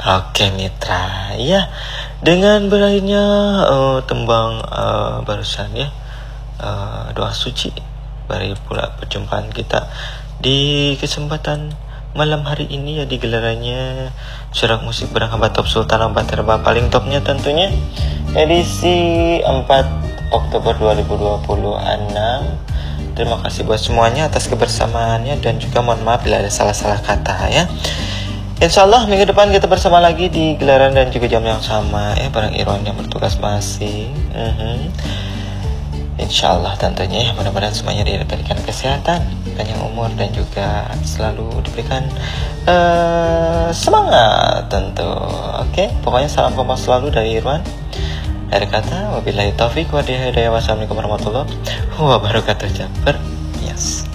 Oke mitra, ya dengan berakhirnya tembang barusan ya, doa suci, berakhir pula perjumpaan kita di kesempatan malam hari ini ya, di gelarannya Surak Musik Barang Hamba Top Sultan Hamba Terba paling topnya tentunya edisi 4 Oktober 2026. Terima kasih buat semuanya atas kebersamaannya, dan juga mohon maaf bila ada salah-salah kata ya. Insyaallah minggu depan kita bersama lagi di gelaran dan juga jam yang sama ya, bareng Irwan yang bertugas masing. Insyaallah tentunya ya, mudah-mudahan semuanya diberikan kesehatan, panjang umur, dan juga selalu diberikan semangat tentu. Oke, pokoknya salam kompak selalu dari Irwan. Akhir kata, wabillahi taufik wa hidayah, wassalamualaikum warahmatullahi wabarakatuh. Yes.